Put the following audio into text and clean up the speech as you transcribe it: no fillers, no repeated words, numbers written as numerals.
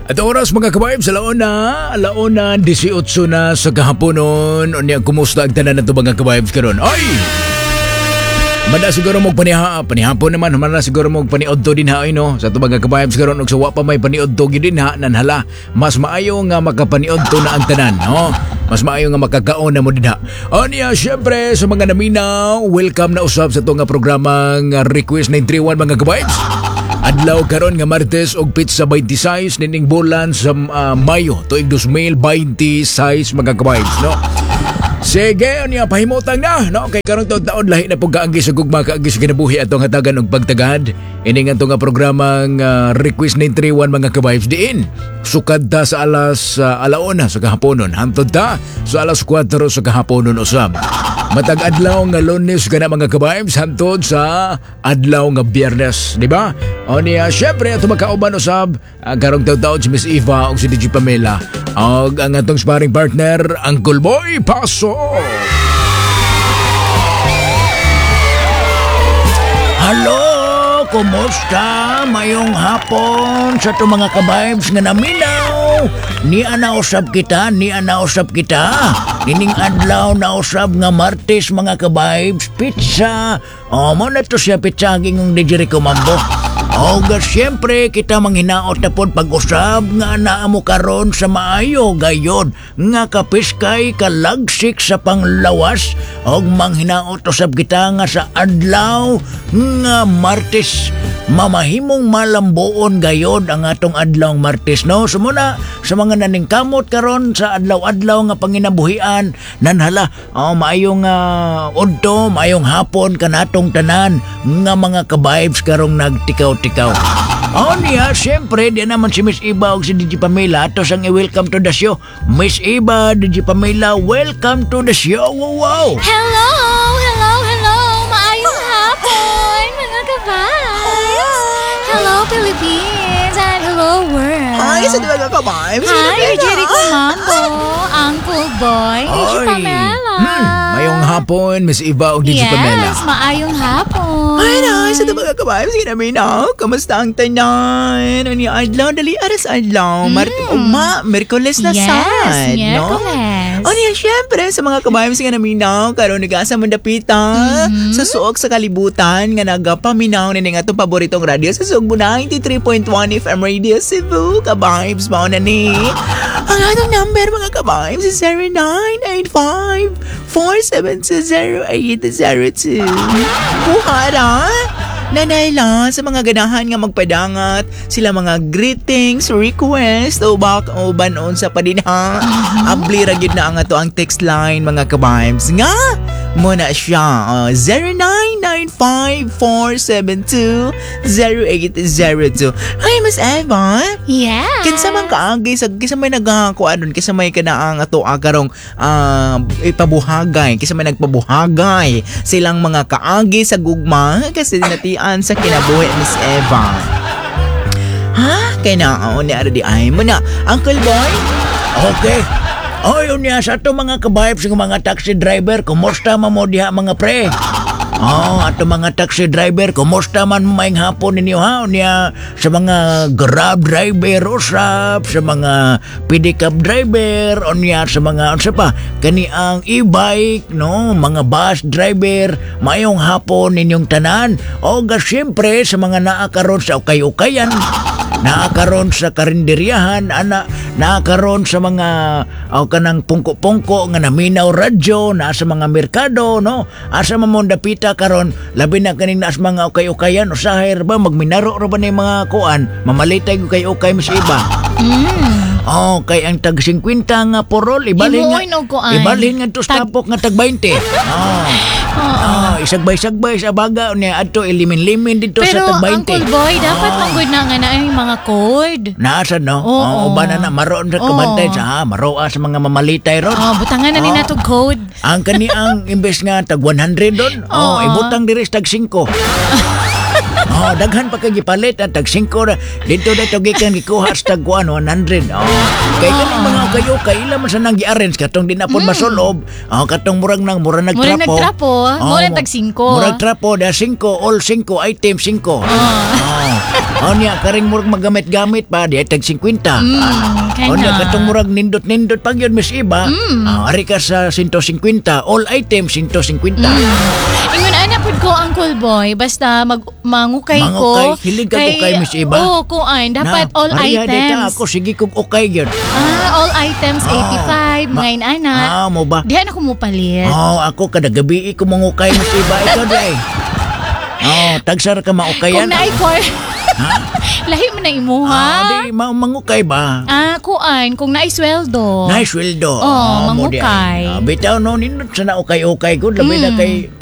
At oras mga kabayb sa alauna 18 na sa kahaponon. O niya, kumusta ang tanan na ito mga kabayb karon? Ay! Manda siguro mong panihapon naman. Manda siguro mong paniodto din ha, no? Sa ito mga kabayb karon, og sawa pa may paniodto din ha, nanhala. Mas maayo nga makapaniodto na ang tanan, no? Mas maayo nga makakaon na mo din ha. O niya, syempre, sa mga naminaw, welcome na usab sa ito nga programang Request 931 mga kabayb. Adlaw karon nga Martes og pizza 26 nining bulan sa Mayo tuig 2026 mga kabayds, no? Sige, niya pahimutang na, no? Kay karong taon lahi na pug kaagi sa gugma kaagi sa kinabuhi atong hatagan og pagtagad. Ini nga nga programang Request 931 mga kabayds diin. Sukad ta sa alas alauna sa kahaponon, hantod ta sa alas 4 sa kahaponon usab. Matag adlaw nga Lunes kana mga kabayds hantod sa adlaw nga Biyernes, di ba? O niya, syempre ato makauban usab karong taon si Miss Eva o si DJ Pamela og ang atong sparring partner Uncle Boy Paso. Hello, kumusta? Mayong hapon sa to mga kabayds nga naminaw. Ni ana usab kita. Nining adlaw na usab nga Martes mga kabayds, pizza. O mo na to siya pizza gingong DJ Comambo. O siyempre kita manghinaot na pod pag-usab nga naamo karon sa maayo gayon nga kapiskay kalagsik sa panglawas og manghinaot usab kita nga sa adlaw nga Martes mamahimong malambuon gayon ang atong adlaw Martes, no? Sumuna sa mga naningkamot karon sa adlaw-adlaw nga panginabuhian nanhala maayong udto, maayong hapon kanatong tanan nga mga ka-vibes karong nagtikaw-tikaw. Niya, siyempre, di naman si Miss Eva o si DJ Pamela. Ato sang i-welcome to the show. Miss Eva, DJ Pamela, welcome to the show. Wow! Hello! Maayong hapon, mga ka-vibes! Hello, Philippines! And hello, world! Ay, sa diba ka-vibes? Hi, DJ Comambo, Uncle Boy, DJ Pamela! Mayong hapon, Miss Eva o DJ Pamela. Yes, maayong hapon. Ay, sa diba ka-vibes? Kinaminaw, kamusta ang tanan? Ano yung adlaw? Dali, aras adlaw. Merkules na sad, no? Merkules. O niya, syempre, sa mga ka-vibes nga naminaw, karoon nag-asa mandapita sa suok sa kalibutan nga nagapaminaw na nga itong paboritong radio sa Sugbo 93.1 FM Radio Cebu. Ka-vibes, mao na ni. Ang atong number, mga ka-vibes, is 0985-472-0802. Buhara! Nanayla sa mga ganahan nga magpadangat sila mga greetings, request o banon sa padinha. Abli ra gyud na ang ato ang text line mga ka-vibes nga muna siya 0995-472-0802. Ay, Miss Eva? Yeah. Kinsa man kaagi kisa may nagkuan kisa may kanaang ato karong ipabuhagay, kisa may nagpabuhagay silang mga kaagi sa gugma kasi dinatian sa kinabuhi Miss Eva. Ha? Kinaon ni ara di ay mo na Uncle Boy? Okay. Yun niya sa ito mga ka-vibes ng mga taxi driver, kumusta mo diha mga pre? Ato mga taxi driver, kumusta man maing hapon ninyo ha? Niya sa mga grab driver usap, sa mga pedicab driver, o niya sa mga kani ang e-bike, no? Mga bus driver, mayong hapon ninyong tanan. O siyempre sa mga naakaroon sa ukay-ukayan, naakaroon sa karinderyahan, naakaroon sa mga kanang pungko-pungko nga naminaw radyo, nasa mga merkado, no? Asa mamondapita karon, labi na kaning naas mga ukay-ukayan, usahay ba magminaro ra ba ni mga kuan, mamalitay ko kay ukay Miss Iba. Kay ang tag 50 nga porol ibalhin nga to tapok nga tag 20. Isagbay-sagbay sa baga niya adto ilimin-limin dito sa tag 20. Pero Uncle Boy, dapat manggod na nga na yung mga code. Nasa no? Uban na maroon sa kabantay sa maroa sa mga mamalitay ron. Butangan na ni nato code. Ang kani ang imbes nga tag 100 doon. Ibutang diri tag 5. Oh, daghan pa kay gipalit at tag 5 ra. Dito na to gikan gikuha sa tag 100. Oh. Kay kaning mga ukay-ukay ila man sa nang gi-arrange katong di na pud masulob. Oh, katong murag Murag nagtrapo. nagtrapo. Murag tag 5. Murag trapo da 5, all 5 item 5. Oh, niya karing murag magamit-gamit pa di tag 50. kaya niya nga. katong murag nindot-nindot pag yun Miss Iba. Ari ka sa 150, all item 150. Ingon ana pud ko Uncle Boy basta mangukay ko. Mangukay? Hilig ka ukay, Miss Iba? Oo, kuan dapat all Maria, dita items. ako sige kog ukay gyud. All items 85 mga inana. Mo ba? Dihan ako mo palit. Ako kada gabi ko mangukay Miss Iba ikaw di ay. Tagsar ka maukayan. Kung naay ko. Lahi man na imuha. Di mangukay ba? Kuan kung naay sweldo. Nice sweldo. Mangukay. Bitaw no nindot sa naukay-ukay ko labi na kay